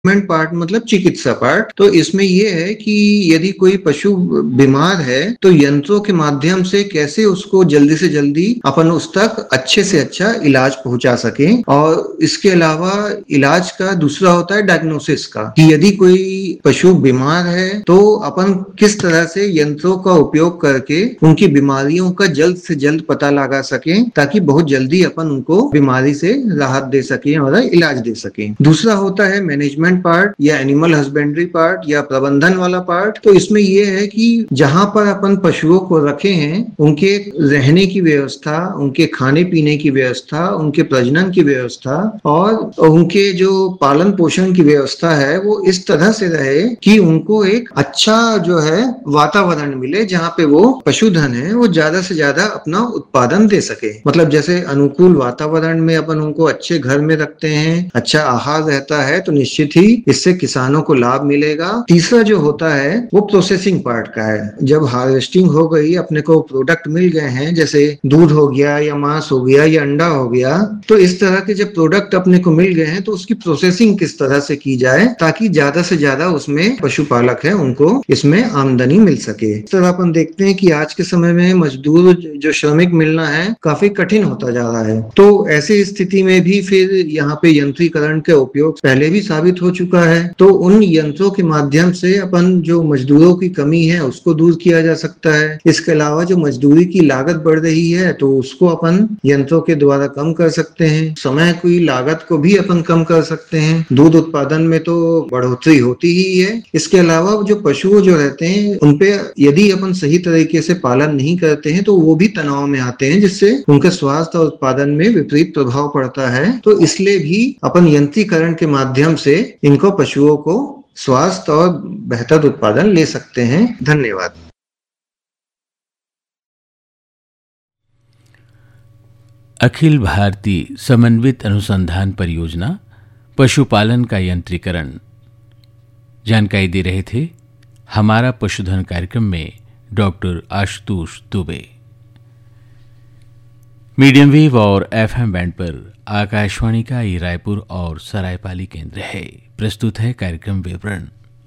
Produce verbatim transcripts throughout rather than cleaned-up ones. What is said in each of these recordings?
Management part मतलब चिकित्सा part. तो इसमें ये है कि यदि कोई पशु बीमार है तो यंत्रों के माध्यम से कैसे उसको जल्दी से जल्दी अपन उस तक अच्छे से अच्छा इलाज पहुंचा सके। और इसके अलावा इलाज का दूसरा होता है डायग्नोसिस का, कि यदि कोई पशु बीमार है तो अपन किस तरह से यंत्रों का उपयोग करके उनकी बीमारियों का जल्द से जल्द पता लगा सके, ताकि बहुत जल्दी अपन उनको बीमारी से राहत दे सके और इलाज दे सके। दूसरा होता है मैनेजमेंट पार्ट या एनिमल हस्बेंड्री पार्ट या प्रबंधन वाला पार्ट। तो इसमें यह है कि जहां पर अपन पशुओं को रखे हैं उनके रहने की व्यवस्था, उनके खाने पीने की व्यवस्था, उनके प्रजनन की व्यवस्था और उनके जो पालन पोषण की व्यवस्था है वो इस तरह से रहे कि उनको एक अच्छा जो है वातावरण मिले, जहां पे वो पशुधन है वो ज्यादा से ज्यादा अपना उत्पादन दे सके। मतलब जैसे अनुकूल वातावरण में अपन उनको अच्छे घर में रखते हैं, अच्छा आहार रहता है, तो निश्चित ही इससे किसानों को लाभ मिलेगा। तीसरा जो होता है वो प्रोसेसिंग पार्ट का है। जब हार्वेस्टिंग हो गई, अपने को प्रोडक्ट मिल गए हैं, जैसे दूध हो गया या मांस हो गया या अंडा हो गया, तो इस तरह के जब प्रोडक्ट अपने को मिल गए हैं तो उसकी प्रोसेसिंग किस तरह से की जाए ताकि ज्यादा से ज्यादा उसमें पशुपालक है उनको इसमें आमदनी मिल सके। इस तरह अपन देखते हैं कि आज के समय में मजदूर जो श्रमिक मिलना है काफी कठिन होता जा रहा है। तो ऐसी स्थिति में भी फिर यहाँ पे यंत्रीकरण का उपयोग पहले भी साबित हो चुका है। तो उन यंत्रों के माध्यम से अपन जो मजदूरों की कमी है उसको दूर किया जा सकता है। इसके अलावा जो मजदूरी की लागत बढ़ रही है तो उसको अपन यंत्रों के द्वारा कम कर सकते हैं। समय की लागत को भी अपन कम कर सकते हैं। दूध उत्पादन में तो बढ़ोतरी होती ही है। इसके अलावा जो पशुओं जो रहते हैं उनपे यदि अपन सही तरीके से पालन नहीं करते हैं तो वो भी तनाव में आते हैं, जिससे उनके स्वास्थ्य और उत्पादन में विपरीत प्रभाव पड़ता है। तो इसलिए भी अपन यंत्रीकरण के माध्यम से इनको पशुओं को स्वास्थ्य और बेहतर उत्पादन ले सकते हैं। धन्यवाद। अखिल भारतीय समन्वित अनुसंधान परियोजना पशुपालन का यंत्रीकरण जानकारी दे रहे थे हमारा पशुधन कार्यक्रम में doctor Ashutosh Dubey. Medium wave और एफएम बैंड पर आकाशवाणी का ये रायपुर और सरायपाली केंद्र है। प्रस्तुत है कार्यक्रम विवरण।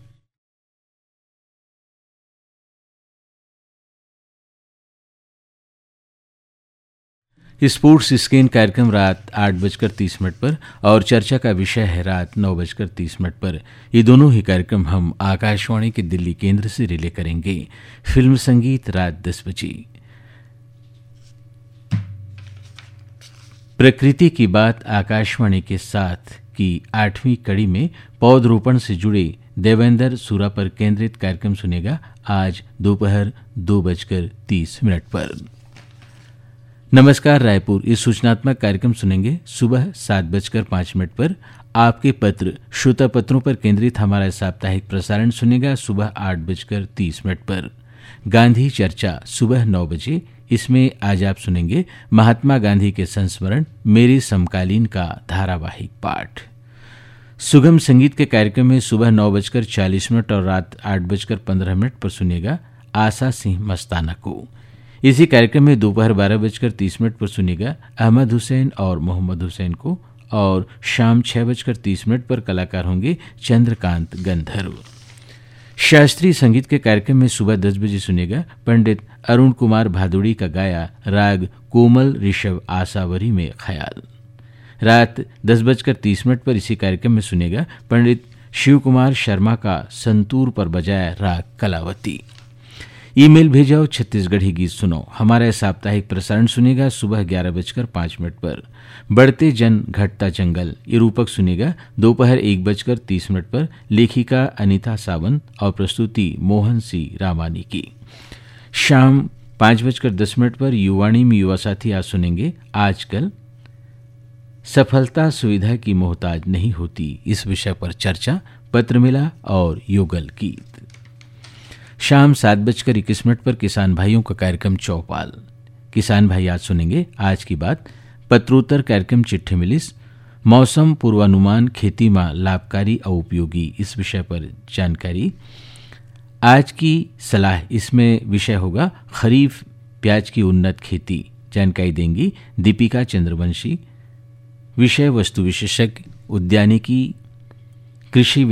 स्पोर्ट्स स्क्रीन कार्यक्रम रात आठ बजकर तीस मिनट पर और चर्चा का विषय है रात नौ बजकर तीस मिनट पर। ये दोनों ही कार्यक्रम हम आकाशवाणी के दिल्ली केंद्र से रिले करेंगे। फिल्म संगीत रात दस बजे। प्रकृति की बात आकाशवाणी के साथ की आठवीं कड़ी में पौधरोपण से जुड़े देवेंद्र सूरा पर केंद्रित कार्यक्रम सुनेगा आज दोपहर दो बजकर तीस मिनट पर। नमस्कार रायपुर इस सूचनात्मक कार्यक्रम सुनेंगे सुबह सात बजकर पाँच मिनट पर। आपके पत्र श्रोता पत्रों पर केंद्रित हमारा साप्ताहिक प्रसारण सुनेगा सुबह आठ बजकर तीस मिनट पर। गांधी चर्चा सुबह नौ बजे। इसमें आज आप सुनेंगे महात्मा गांधी के संस्मरण मेरे समकालीन का धारावाहिक पाठ। सुगम संगीत के कार्यक्रम में सुबह नौ बजकर चालीस मिनट और रात आठ बजकर पंद्रह मिनट पर सुनेगा आशा सिंह मस्ताना को। इसी कार्यक्रम में दोपहर बारह बजकर तीस मिनट पर सुनेगा अहमद हुसैन और मोहम्मद हुसैन को और शाम छह बजकर तीस मिनट पर कलाकार होंगे चंद्रकांत गंधर्व। शास्त्रीय संगीत के कार्यक्रम में सुबह दस बजे सुनेगा पंडित अरुण कुमार भादुड़ी का गाया राग कोमल ऋषभ आसावरी में ख्याल। रात दस बजकर तीस मिनट पर इसी कार्यक्रम में सुनेगा पंडित शिव कुमार शर्मा का संतूर पर बजाया राग कलावती। ईमेल भेजाओ छत्तीसगढ़ी गीत सुनो हमारा साप्ताहिक प्रसारण सुनेगा सुबह ग्यारह बजकर पाँच मिनट पर। बढ़ते जन घटता जंगल ये रूपक सुनेगा दोपहर एक बजकर तीस मिनट पर। लेखिका अनीता सावंत और प्रस्तुति मोहन सी रामानी की। शाम पाँच बजकर दस मिनट पर युवाणी में युवा साथी आज सुनेंगे आजकल सफलता सुविधा की मोहताज नहीं होती, इस विषय पर चर्चा, पत्र मिला और युगल गीत। शाम सात बजकर इक्कीस मिनट पर किसान भाइयों का कार्यक्रम चौपाल। किसान भाई आज सुनेंगे आज की बात, पत्रोत्तर कार्यक्रम चिट्ठी मिलिस, मौसम पूर्वानुमान खेती में लाभकारी और उपयोगी, इस विषय पर जानकारी। आज की सलाह इसमें विषय होगा खरीफ प्याज की उन्नत खेती, जानकारी देंगी दीपिका चंद्रवंशी। विषय वस्तु विशेषज्ञ उद्यानिकी कृषि